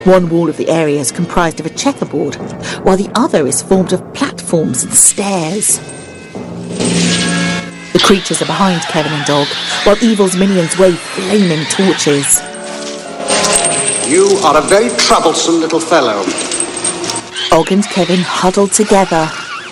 One wall of the area is comprised of a checkerboard, while the other is formed of platforms and stairs. The creatures are behind Kevin and Dog, while Evil's minions wave flaming torches. You are a very troublesome little fellow. Og and Kevin huddled together.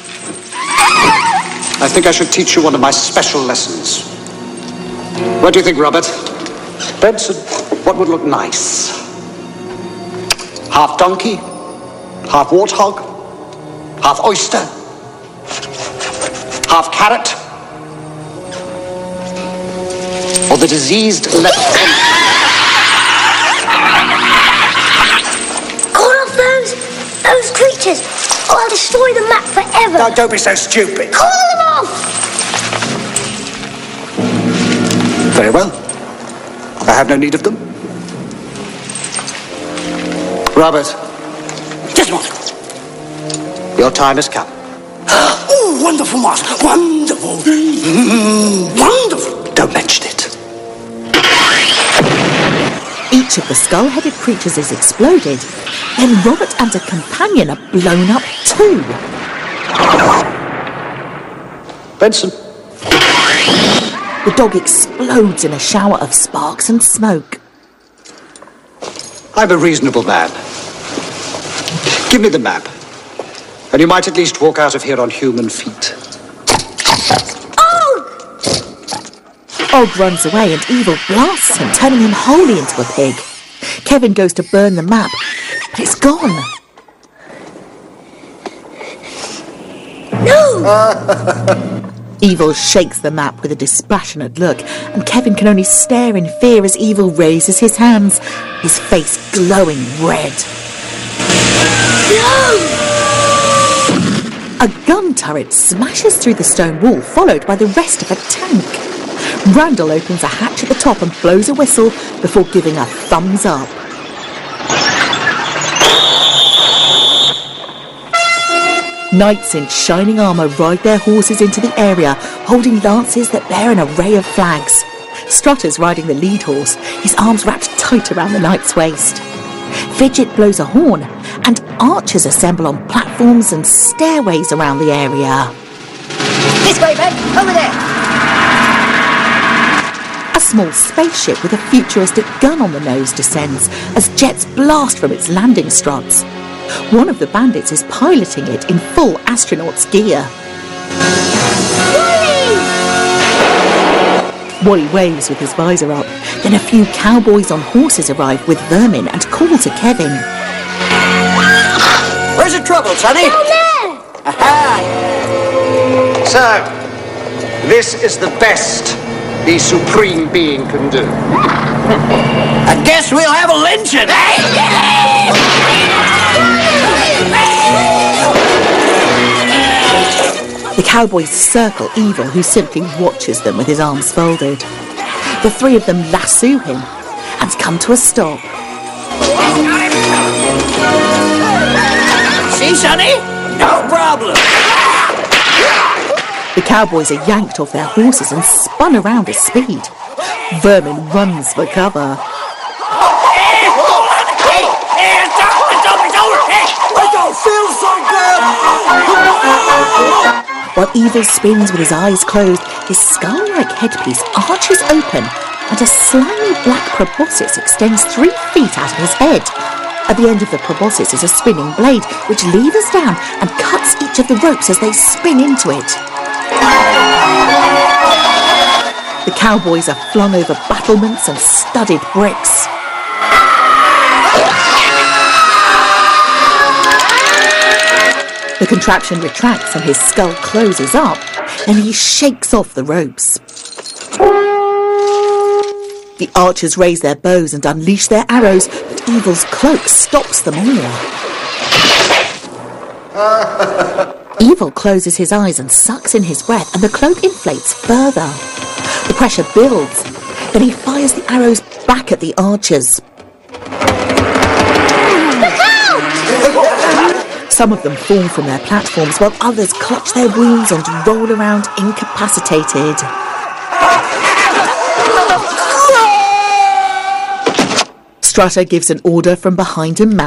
I think I should teach you one of my special lessons. What do you think, Robert? Benson, what would look nice? Half donkey, half warthog, half oyster, half carrot, or the diseased leprechaun. Call off those creatures, or I'll destroy the map forever. No, don't be so stupid. Call them off! Very well. I have no need of them. Robert. Yes, Master. Your time has come. Oh, wonderful, Master. Wonderful. Wonderful. Don't mention it. Each of the skull-headed creatures is exploded. Then Robert and a companion are blown up too. Benson. The dog explodes in a shower of sparks and smoke. I'm a reasonable man. Give me the map, and you might at least walk out of here on human feet. Og runs away and Evil blasts him, turning him wholly into a pig. Kevin goes to burn the map, but it's gone. No! Evil shakes the map with a dispassionate look, and Kevin can only stare in fear as Evil raises his hands, his face glowing red. No! A gun turret smashes through the stone wall, followed by the rest of a tank. Randall opens a hatch at the top and blows a whistle before giving a thumbs up. Knights in shining armour ride their horses into the area, holding lances that bear an array of flags. Strutter's riding the lead horse, his arms wrapped tight around the knight's waist. Fidget blows a horn, and archers assemble on platforms and stairways around the area. This way, Ben! Over there! A small spaceship with a futuristic gun on the nose descends as jets blast from its landing struts. One of the bandits is piloting it in full astronaut's gear. Wally waves with his visor up. Then a few cowboys on horses arrive with vermin and call to Kevin. Where's the trouble, Sonny? Down there! Aha! So, this is the best the Supreme Being can do. I guess we'll have a lynching. The cowboys circle Evil, who simply watches them with his arms folded. The three of them lasso him and come to a stop. See, Sonny? No problem. The cowboys are yanked off their horses and spun around at speed. Vermin runs for cover. I don't feel so good. While Evil spins with his eyes closed, his skull-like headpiece arches open and a slimy black proboscis extends 3 feet out of his head. At the end of the proboscis is a spinning blade which levers down and cuts each of the ropes as they spin into it. The cowboys are flung over battlements and studded bricks. The contraption retracts and his skull closes up, and he shakes off the ropes. The archers raise their bows and unleash their arrows, but Evil's cloak stops them all. Evil closes his eyes and sucks in his breath, and the cloak inflates further. The pressure builds. Then he fires the arrows back at the archers. Some of them fall from their platforms, while others clutch their wounds and roll around incapacitated. Strutter gives an order from behind a mountain.